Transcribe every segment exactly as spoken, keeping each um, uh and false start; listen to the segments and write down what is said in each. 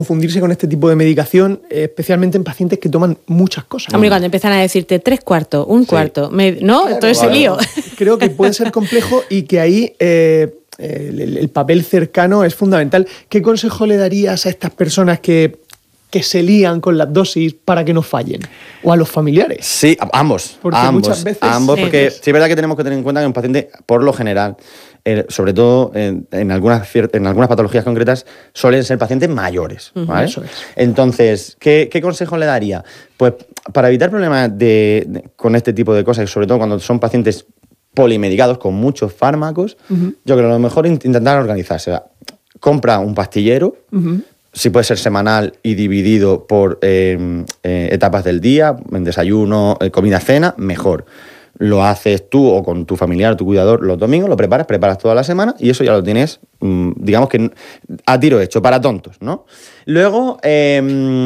confundirse con este tipo de medicación, especialmente en pacientes que toman muchas cosas. Hombre, cuando empiezan a decirte tres cuartos, un sí. cuarto, me, ¿no? Claro, todo ese claro. lío. Creo que puede ser complejo y que ahí eh, el, el papel cercano es fundamental. ¿Qué consejo le darías a estas personas que, que se lían con las dosis para que no fallen? ¿O a los familiares? Sí, ambos. Porque ambos, muchas veces... ambos, sí. porque sí es verdad que tenemos que tener en cuenta que un paciente, por lo general, Eh, sobre todo en, en, algunas, en algunas patologías concretas, suelen ser pacientes mayores, ¿vale? Eso es. Entonces, ¿qué, ¿qué consejo le daría? Pues para evitar problemas de, de, con este tipo de cosas, sobre todo cuando son pacientes polimedicados con muchos fármacos, uh-huh. yo creo que lo mejor es intentar organizarse. Compra un pastillero, uh-huh. si puede ser semanal y dividido por eh, eh, etapas del día, en desayuno, eh, comida, cena, mejor. Lo haces tú o con tu familiar, tu cuidador, los domingos, lo preparas, preparas toda la semana y eso ya lo tienes, digamos que a tiro hecho, para tontos, ¿no? Luego, eh,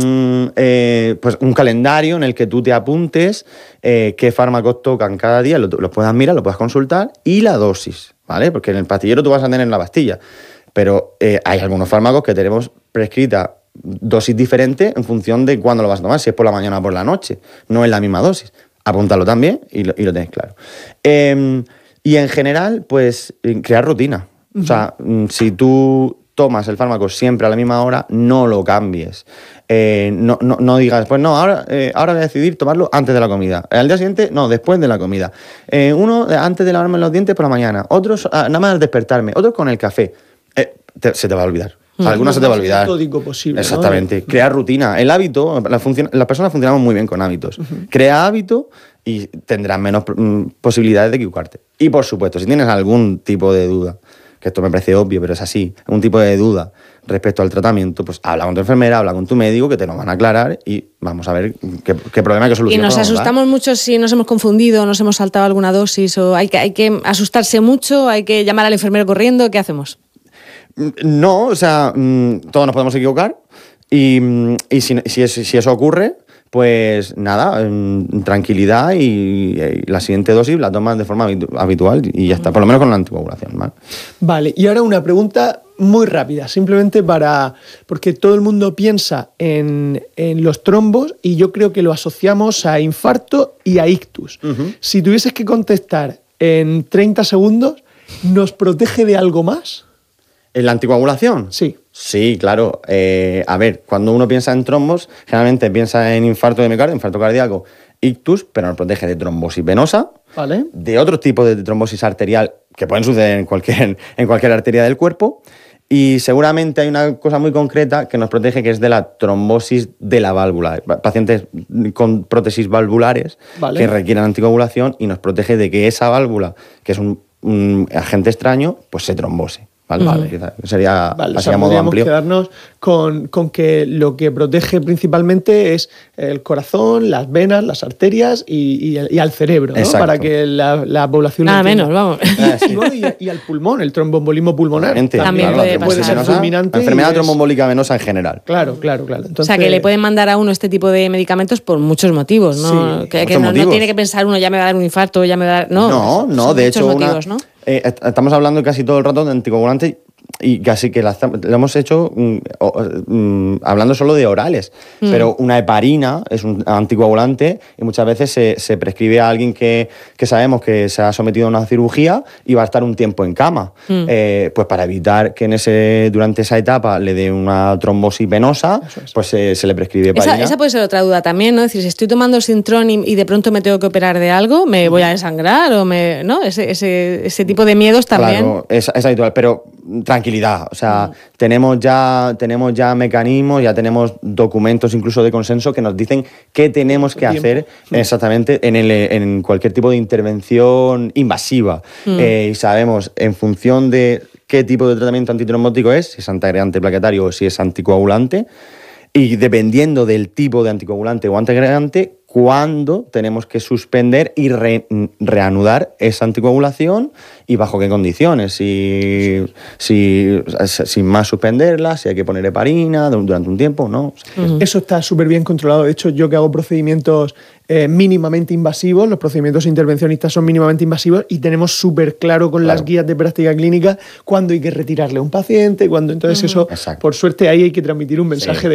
eh, pues un calendario en el que tú te apuntes eh, qué fármacos tocan cada día, los lo puedas mirar, lo puedas consultar y la dosis, ¿vale? Porque en el pastillero tú vas a tener la pastilla, pero eh, hay algunos fármacos que tenemos prescrita dosis diferente en función de cuándo lo vas a tomar, si es por la mañana o por la noche, no es la misma dosis. Apúntalo también y lo, y lo tenéis claro. Eh, y en general, pues, crear rutina. Uh-huh. O sea, si tú tomas el fármaco siempre a la misma hora, no lo cambies. Eh, no, no, no digas, pues no, ahora, eh, ahora voy a decidir tomarlo antes de la comida. Al día siguiente, no, después de la comida. Eh, uno antes de lavarme los dientes por la mañana. Otros ah, nada más al despertarme. Otros con el café. Eh, te, se te va a olvidar. O sea, algunas se te va a olvidar. Metódico posible, exactamente. ¿No? Crear rutina. El hábito, la función, las personas funcionamos muy bien con hábitos. Uh-huh. Crea hábito y tendrás menos mm, posibilidades de equivocarte. Y por supuesto, si tienes algún tipo de duda, que esto me parece obvio, pero es así, algún tipo de duda respecto al tratamiento, pues habla con tu enfermera, habla con tu médico, que te lo van a aclarar y vamos a ver qué, qué problema hay que solucionar. Y nos asustamos ¿verdad? mucho si nos hemos confundido, nos hemos saltado alguna dosis, o hay que, hay que asustarse mucho, hay que llamar al enfermero corriendo, ¿qué hacemos? No, o sea, todos nos podemos equivocar y, y si, si, si eso ocurre, pues nada, tranquilidad y, y la siguiente dosis la tomas de forma habitual y ya está, por lo menos con la anticoagulación, ¿vale? Vale, y ahora una pregunta muy rápida, simplemente para... porque todo el mundo piensa en, en los trombos y yo creo que lo asociamos a infarto y a ictus. Uh-huh. Si tuvieses que contestar en treinta segundos, ¿nos protege de algo más? ¿En la anticoagulación? Sí. Sí, claro. Eh, a ver, cuando uno piensa en trombos, generalmente piensa en infarto de miocardio, infarto cardíaco, ictus, pero nos protege de trombosis venosa, ¿vale? De otros tipos de trombosis arterial que pueden suceder en cualquier, en cualquier arteria del cuerpo. Y seguramente hay una cosa muy concreta que nos protege, que es de la trombosis de la válvula. Pacientes con prótesis valvulares, ¿vale?, que requieren anticoagulación y nos protege de que esa válvula, que es un, un agente extraño, pues se trombose. Vale, vale. Quizá sería vale, así o sea, a modo podríamos amplio. Quedarnos con, con que lo que protege principalmente es el corazón, las venas, las arterias y, y, y al cerebro, ¿no? Para que la, la población... Nada menos, vamos. Ah, sí. No, y, y al pulmón, el tromboembolismo pulmonar. También, también claro, puede, puede ser fulminante. La enfermedad tromboembólica venosa en general. Claro, claro, claro. Entonces, o sea, que le pueden mandar a uno este tipo de medicamentos por muchos motivos, ¿no? Sí, que muchos que no, motivos. no tiene que pensar uno, ya me va a dar un infarto, ya me va a dar... No, no, no son de muchos hecho, motivos, una, ¿no? eh, estamos hablando casi todo el rato de anticoagulantes y casi que la, lo hemos hecho mm, mm, hablando solo de orales, mm. pero una heparina es un anticoagulante y muchas veces se, se prescribe a alguien que, que sabemos que se ha sometido a una cirugía y va a estar un tiempo en cama, mm. eh, pues para evitar que en ese, durante esa etapa le dé una trombosis venosa, es. pues se, se le prescribe heparina. Esa, esa puede ser otra duda también, ¿no? Es decir, si estoy tomando Sintrón y, y de pronto me tengo que operar de algo, ¿me voy a desangrar o me...? ¿No? Ese, ese, ese tipo de miedos también. Claro, es, es habitual, pero tranquilidad, o sea, mm. tenemos ya tenemos ya mecanismos, ya tenemos documentos incluso de consenso que nos dicen qué tenemos que Tiempo. hacer mm. exactamente en, el, en cualquier tipo de intervención invasiva. Mm. Eh, y sabemos en función de qué tipo de tratamiento antitrombótico es, si es antiagregante plaquetario o si es anticoagulante, y dependiendo del tipo de anticoagulante o antiagregante, cuándo tenemos que suspender y re- reanudar esa anticoagulación y bajo qué condiciones. Si, si, sin más suspenderla, si hay que poner heparina durante un tiempo, ¿no? Uh-huh. Eso está súper bien controlado. De hecho, yo que hago procedimientos eh, mínimamente invasivos, los procedimientos intervencionistas son mínimamente invasivos y tenemos súper claro con claro. las guías de práctica clínica cuándo hay que retirarle a un paciente, cuándo. Entonces uh-huh. eso, Exacto. por suerte, ahí hay que transmitir un mensaje sí. de